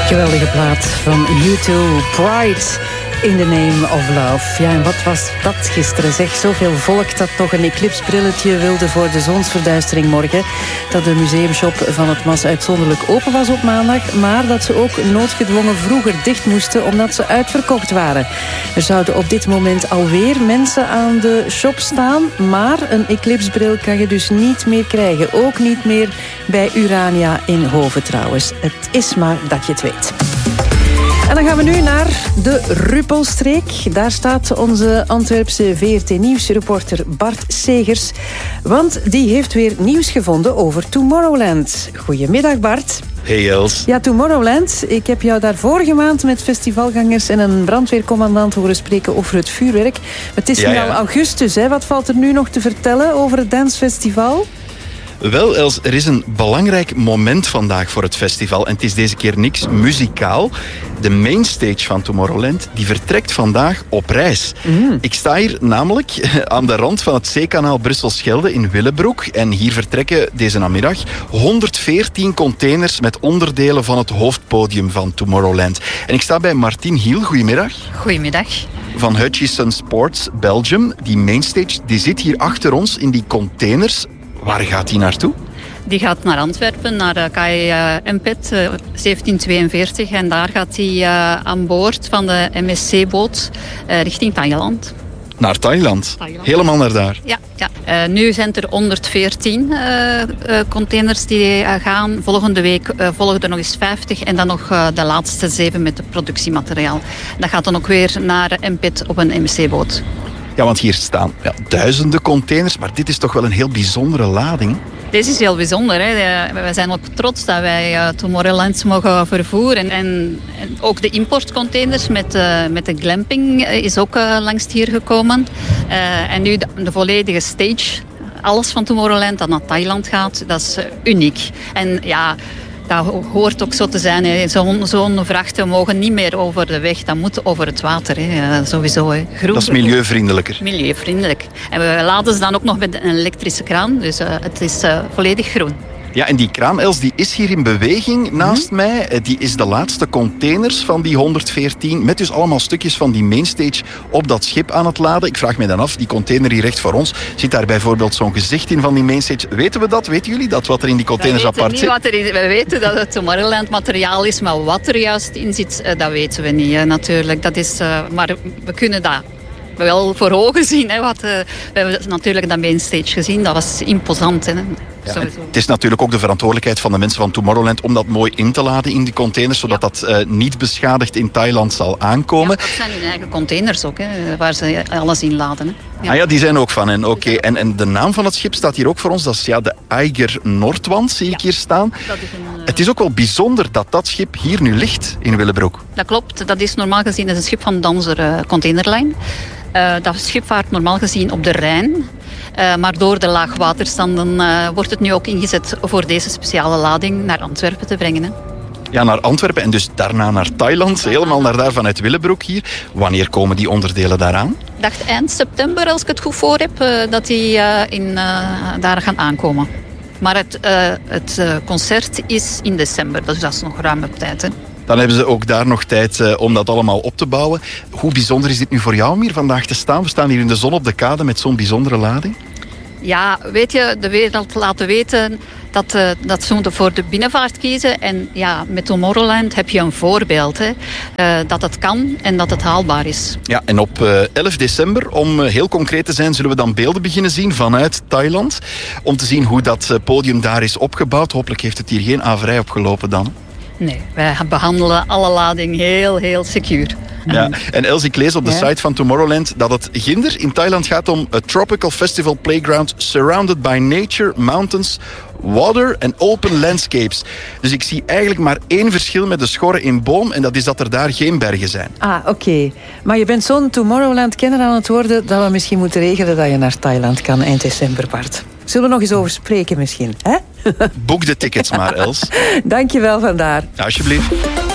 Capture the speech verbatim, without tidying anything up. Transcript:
Geweldige plaat van U twee, Pride in the Name of Love. Ja, en wat was dat gisteren? Zeg, zoveel volk dat nog een eclipsbrilletje wilde voor de zonsverduistering morgen. Dat de museumshop van het M A S uitzonderlijk open was op maandag, maar dat ze ook noodgedwongen vroeger dicht moesten omdat ze uitverkocht waren. Er zouden op dit moment alweer mensen aan de shop staan, maar een eclipsbril kan je dus niet meer krijgen. Ook niet meer bij Urania in Hoven trouwens. Het is maar dat je het weet. En dan gaan we nu naar de Ruppelstreek. Daar staat onze Antwerpse V R T-nieuwsreporter Bart Segers. Want die heeft weer nieuws gevonden over Tomorrowland. Goedemiddag, Bart. Hey Els. Ja, Tomorrowland. Ik heb jou daar vorige maand met festivalgangers en een brandweercommandant horen spreken over het vuurwerk. Maar het is ja, nu ja. al augustus, hè. Wat valt er nu nog te vertellen over het dansfestival? Wel, Els, er is een belangrijk moment vandaag voor het festival. En het is deze keer niks muzikaal. De mainstage van Tomorrowland die vertrekt vandaag op reis. Mm. Ik sta hier namelijk aan de rand van het zeekanaal Brussel-Schelde in Willebroek. En hier vertrekken deze namiddag honderdveertien containers met onderdelen van het hoofdpodium van Tomorrowland. En ik sta bij Martien Hiel. Goedemiddag. Goedemiddag. Van Hutchison Sports Belgium. Die mainstage die zit hier achter ons in die containers. Waar gaat die naartoe? Die gaat naar Antwerpen, naar uh, K I uh, M P E T uh, zeventienhonderdtweeënveertig. En daar gaat hij uh, aan boord van de M S C-boot uh, richting Thailand. Naar Thailand? Thailand. Helemaal naar daar? Ja, ja. Uh, nu zijn er honderdveertien uh, uh, containers die uh, gaan. Volgende week uh, volgen er nog eens vijftig. En dan nog uh, de laatste zeven met het productiemateriaal. Dat gaat dan ook weer naar M P E T op een M S C-boot. Ja, want hier staan ja, duizenden containers, maar dit is toch wel een heel bijzondere lading. Deze is heel bijzonder. Hè. Wij zijn ook trots dat wij uh, Tomorrowland mogen vervoeren. En, en ook de importcontainers met, uh, met de glamping is ook uh, langs hier gekomen. Uh, en nu de, de volledige stage, alles van Tomorrowland dat naar Thailand gaat, dat is uh, uniek. En ja... Dat hoort ook zo te zijn. Zo'n zo'n vrachten mogen niet meer over de weg. Dat moet over het water. Hè. Sowieso. Hè. Groen, dat is milieuvriendelijker. Milieuvriendelijk. En we laden ze dan ook nog met een elektrische kraan. Dus uh, het is uh, volledig groen. Ja, en die kraan, Els, die is hier in beweging naast mm-hmm. mij. Die is de laatste containers van die honderdveertien. Met dus allemaal stukjes van die mainstage op dat schip aan het laden. Ik vraag me dan af, die container hier recht voor ons. Zit daar bijvoorbeeld zo'n gezicht in van die mainstage? Weten we dat? Weten jullie dat? Wat er in die containers apart zit? Wat er in, we weten dat het Tomorrowland materiaal is. Maar wat er juist in zit, dat weten we niet. Hè, natuurlijk. Dat is, uh, maar we kunnen dat wel voor ogen zien. Hè, wat, uh, we hebben natuurlijk dat mainstage gezien. Dat was imposant. Hè. Ja, het is natuurlijk ook de verantwoordelijkheid van de mensen van Tomorrowland om dat mooi in te laden in die containers, zodat ja. dat uh, niet beschadigd in Thailand zal aankomen. Ja, dat zijn hun eigen containers ook, hè, waar ze alles in laden. Hè. Ja. Ah ja, die zijn ook van hen. Oké, okay. en, en de naam van het schip staat hier ook voor ons. Dat is ja, de Eiger Nordwand, zie ja. ik hier staan. Dat is een, uh... Het is ook wel bijzonder dat dat schip hier nu ligt in Willebroek. Dat klopt. Dat is normaal gezien een schip van Danser uh, Containerlijn. Uh, dat schip vaart normaal gezien op de Rijn. Uh, maar door de laagwaterstanden uh, wordt het nu ook ingezet voor deze speciale lading naar Antwerpen te brengen. Hè. Ja, naar Antwerpen en dus daarna naar Thailand. Ja. Helemaal naar daar vanuit Willebroek hier. Wanneer komen die onderdelen daaraan? Ik dacht eind september, als ik het goed voor heb, uh, dat die uh, in, uh, daar gaan aankomen. Maar het, uh, het uh, concert is in december, dus dat is nog ruim op tijd. Hè. Dan hebben ze ook daar nog tijd uh, om dat allemaal op te bouwen. Hoe bijzonder is dit nu voor jou om hier vandaag te staan? We staan hier in de zon op de kade met zo'n bijzondere lading. Ja, weet je, de wereld laten weten dat, uh, dat ze voor de binnenvaart kiezen. En ja, met Tomorrowland heb je een voorbeeld. Hè, uh, dat het kan en dat het haalbaar is. Ja, en op uh, elf december, om uh, heel concreet te zijn, zullen we dan beelden beginnen zien vanuit Thailand. Om te zien hoe dat uh, podium daar is opgebouwd. Hopelijk heeft het hier geen averij opgelopen dan. Nee, wij behandelen alle lading heel, heel secuur. Ja, en Els, ik lees op de ja. site van Tomorrowland dat het ginder in Thailand gaat om a tropical festival playground surrounded by nature, mountains, water and open landscapes. Dus ik zie eigenlijk maar één verschil met de schorre in Boom en dat is dat er daar geen bergen zijn. Ah, oké. Okay. Maar je bent zo'n Tomorrowland-kenner aan het worden dat we misschien moeten regelen dat je naar Thailand kan eind december, Bart. Zullen we nog eens over spreken misschien, hè? Boek de tickets maar, Els. Dank je wel vandaar. Alsjeblieft.